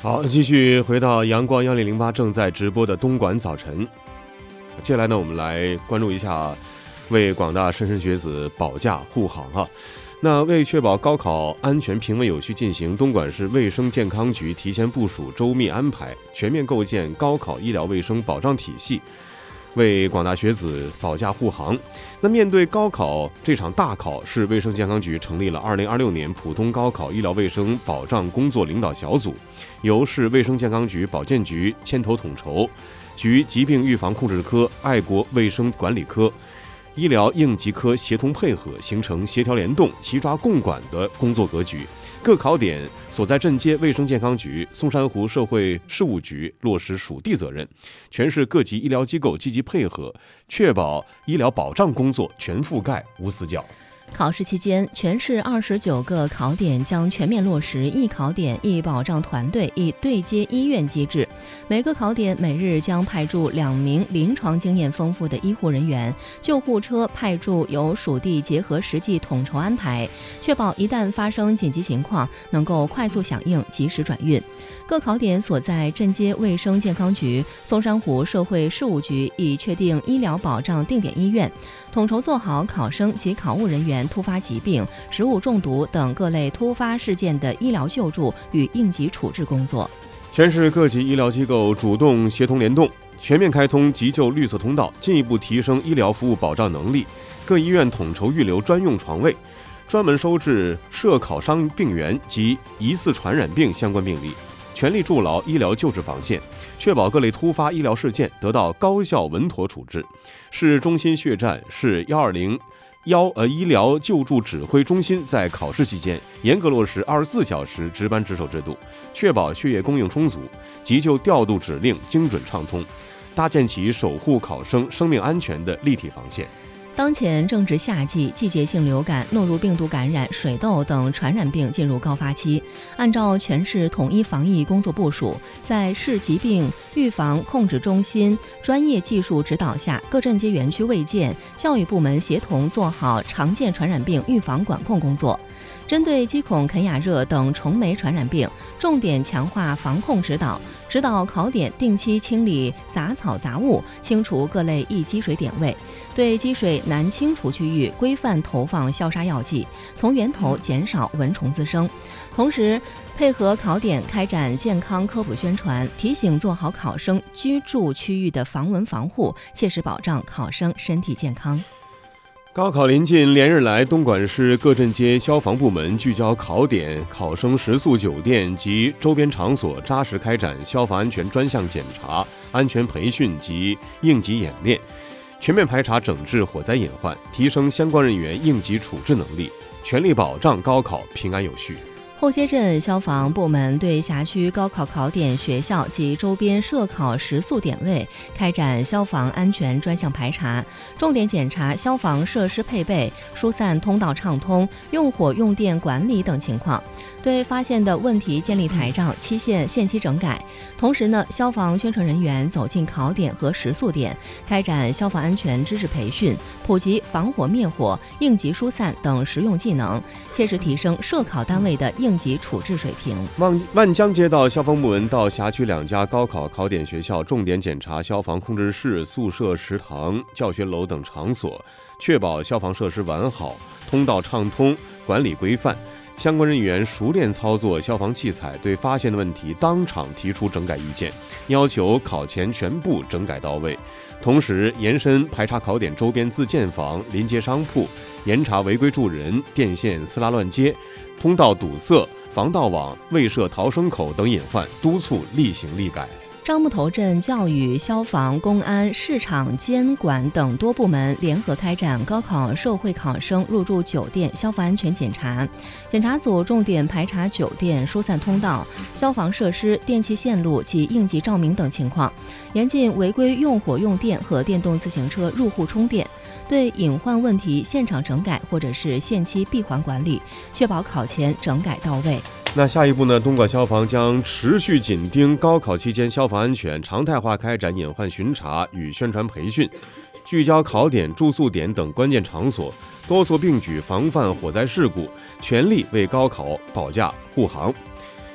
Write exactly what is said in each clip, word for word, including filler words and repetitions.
好，继续回到阳光幺零零八正在直播的东莞早晨。接下来呢，我们来关注一下为广大莘莘学子保驾护航啊。那为确保高考安全平稳有序进行，东莞市卫生健康局提前部署、周密安排，全面构建高考医疗卫生保障体系，为广大学子保驾护航。那面对高考这场大考，市卫生健康局成立了二零二六年普通高考医疗卫生保障工作领导小组，由市卫生健康局保健局牵头统筹，局疾病预防控制科、爱国卫生管理科、医疗应急科协同配合，形成协调联动、齐抓共管的工作格局。各考点所在镇街卫生健康局、松山湖社会事务局落实属地责任，全市各级医疗机构积极配合，确保医疗保障工作全覆盖、无死角。 考试期间，全市二十九个考点将全面落实一考点一保障团队一对接医院机制。每个考点每日将派驻两名临床经验丰富的医护人员，救护车派驻由属地结合实际统筹安排，确保一旦发生紧急情况能够快速响应、及时转运。各考点所在镇街卫生健康局、松山湖社会事务局已确定医疗保障定点医院，统筹做好考生及考务人员突发疾病、食物中毒等各类突发事件的医疗救助与应急处置工作。 全市各级医疗机构主动协同联动，全面开通急救绿色通道，进一步提升医疗服务保障能力。各医院统筹预留专用床位，专门收治涉考伤病源及疑似传染病相关病例，全力筑牢医疗救治防线，确保各类突发医疗事件得到高效稳妥处置。市中心血站、市幺二零幺呃医疗救助指挥中心在考试期间严格落实二十四小时值班值守制度，确保血液供应充足，急救调度指令精准畅通，搭建起守护考生生命安全的立体防线。 当前正值夏季，季节性流感、诺如病毒感染、水痘等传染病进入高发期。按照全市统一防疫工作部署，在市疾病预防控制中心专业技术指导下，各镇街园区卫健、教育部门协同做好常见传染病预防管控工作。针对鸡孔肯亚热等虫媒传染病，重点强化防控指导，指导考点定期清理杂草杂物，清除各类易积水点位，对积水难清除区域规范投放消杀药剂，从源头减少蚊虫滋生。同时，配合考点开展健康科普宣传，提醒做好考生居住区域的防蚊防护，切实保障考生身体健康。 高考临近，连日来，东莞市各镇街消防部门聚焦考点、考生食宿酒店及周边场所，扎实开展消防安全专项检查、安全培训及应急演练，全面排查整治火灾隐患，提升相关人员应急处置能力，全力保障高考平安有序。 后街镇消防部门对辖区高考考点、学校及周边涉考食宿点位开展消防安全专项排查，重点检查消防设施配备、疏散通道畅通、用火用电管理等情况，对发现的问题建立台账，期限限期整改。同时呢，消防宣传人员走进考点和食宿点，开展消防安全知识培训，普及防火灭火、应急疏散等实用技能，切实提升涉考单位的应急处置水平。 万万江街道消防部门到辖区两家高考考点学校重点检查消防控制室、宿舍、食堂、教学楼等场所，确保消防设施完好、通道畅通、管理规范。相关人员熟练操作消防器材，对发现的问题当场提出整改意见，要求考前全部整改到位。同时，延伸排查考点周边自建房、临街商铺，严查违规住人、电线撕拉乱接、通道堵塞、防盗网未设逃生口等隐患，督促立行立改。 樟木头镇教育、消防、公安、市场监管等多部门联合开展高考受惠考生入住酒店消防安全检查。检查组重点排查酒店疏散通道、消防设施、电气线路及应急照明等情况，严禁违规用火用电和电动自行车入户充电，对隐患问题现场整改或者是限期闭环管理，确保考前整改到位。 那下一步呢？东莞消防将持续紧盯高考期间消防安全，常态化开展隐患巡查与宣传培训，聚焦考点、住宿点等关键场所，多措并举防范火灾事故，全力为高考保驾护航。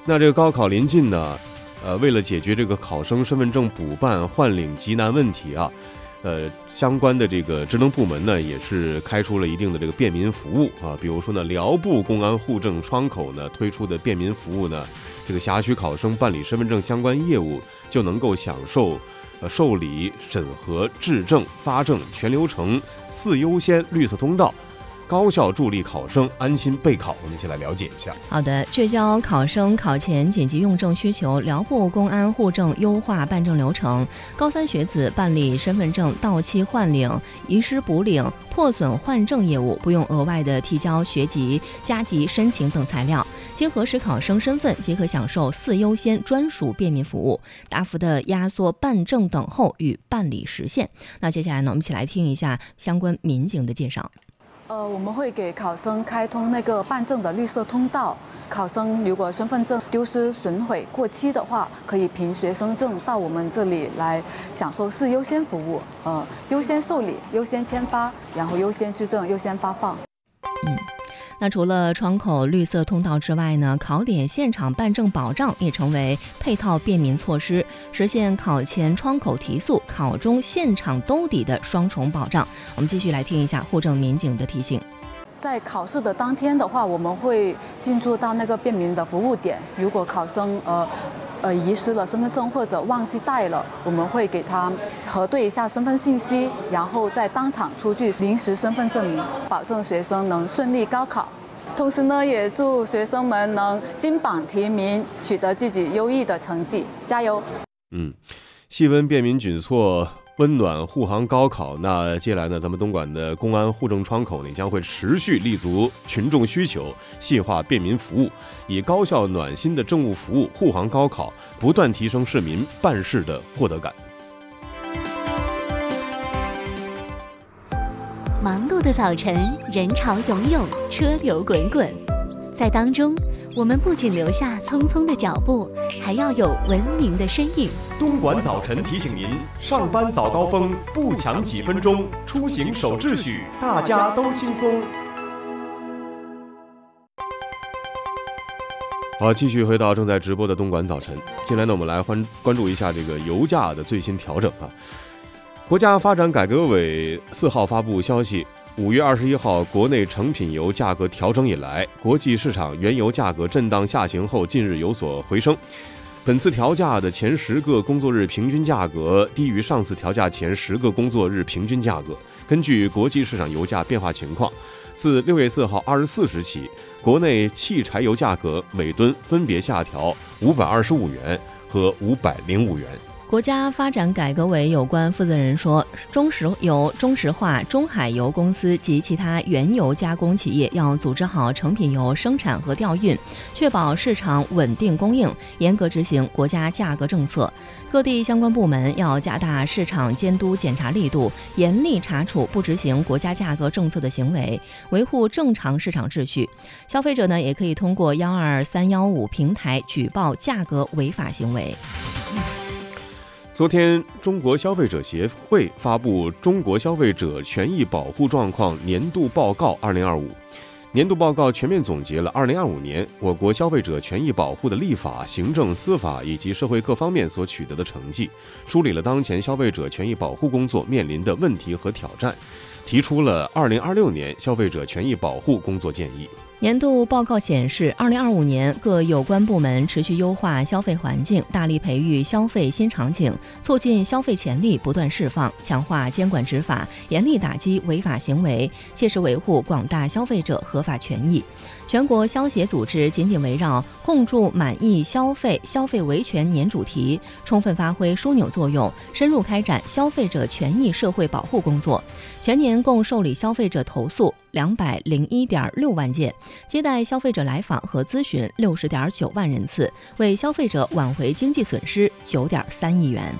那这个高考临近呢，呃，为了解决这个考生身份证补办换领极难问题啊，呃，相关的这个职能部门呢，也是开出了一定的这个便民服务啊。比如说呢，辽部公安户政窗口呢推出的便民服务呢，这个辖区考生办理身份证相关业务就能够享受呃受理、审核、质证、发证全流程四优先绿色通道，高效助力考生安心备考。我们一起来了解一下。 好的，聚焦考生考前紧急用证需求，辽部公安户政优化办证流程。高三学子办理身份证到期换领、遗失补领、破损换证业务，不用额外的提交学籍、加急申请等材料，经核实考生身份即可享受四优先专属便民服务，大幅的压缩办证等候与办理时限。那接下来呢，我们一起来听一下相关民警的介绍。 呃，我们会给考生开通那个办证的绿色通道。考生如果身份证丢失、损毁、过期的话，可以凭学生证到我们这里来享受四优先服务。呃，优先受理、优先签发，然后优先质证、优先发放。 嗯。那除了窗口绿色通道之外呢，考点现场办证保障也成为配套便民措施，实现考前窗口提速、考中现场兜底的双重保障。我们继续来听一下户政民警的提醒。 在考试的当天的话，我们会进驻到那个便民的服务点。如果考生呃呃遗失了身份证或者忘记带了，我们会给他核对一下身份信息，然后再当场出具临时身份证明，保证学生能顺利高考。同时呢，也祝学生们能金榜题名，取得自己优异的成绩，加油！ 嗯，细温便民举措，温暖护航高考。那接下来呢，咱们东莞的公安户政窗口呢，将会持续立足群众需求，细化便民服务，以高效暖心的政务服务护航高考，不断提升市民办事的获得感。 忙碌的早晨，人潮涌涌，车流滚滚，在当中，我们不仅留下匆匆的脚步，还要有文明的身影。 东莞早晨提醒您：上班早高峰不抢几分钟，出行守秩序，大家都轻松。 好，继续回到正在直播的东莞早晨。接下来呢，我们来关关注一下这个油价的最新调整啊。国家发展改革委四号发布消息，五月二十一号，国内成品油价格调整以来，国际市场原油价格震荡下行后，近日有所回升。本次调价的前十个工作日平均价格低于上次调价前十个工作日平均价格。根据国际市场油价变化情况，自六月四号二十四时起，国内汽柴油价格每吨分别下调五百二十五元和五百零五元。 国家发展改革委有关负责人说，中石油、中石化、中海油公司及其他原油加工企业要组织好成品油生产和调运，确保市场稳定供应，严格执行国家价格政策。各地相关部门要加大市场监督检查力度，严厉查处不执行国家价格政策的行为，维护正常市场秩序。消费者呢，也可以通过幺二三幺五平台举报价格违法行为。 昨天，中国消费者协会发布《中国消费者权益保护状况年度报告二零二五》。年度报告全面总结了二零二五年我国消费者权益保护的立法、行政、司法以及社会各方面所取得的成绩，梳理了当前消费者权益保护工作面临的问题和挑战，提出了二零二六年消费者权益保护工作建议。 年度报告显示，二零二五年各有关部门持续优化消费环境，大力培育消费新场景，促进消费潜力不断释放，强化监管执法，严厉打击违法行为，切实维护广大消费者合法权益。全国消协组织紧紧围绕共筑满意消费、消费维权年主题，充分发挥枢纽作用，深入开展消费者权益社会保护工作。全年共受理消费者投诉两百零一点六万件，接待消费者来访和咨询六十点九万人次，为消费者挽回经济损失九点三亿元。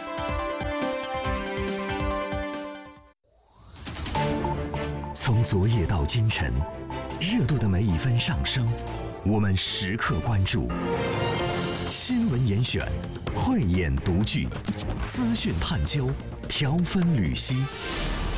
从昨夜到今晨，热度的每一分上升，我们时刻关注。新闻严选，慧眼独具，资讯探究，条分缕析。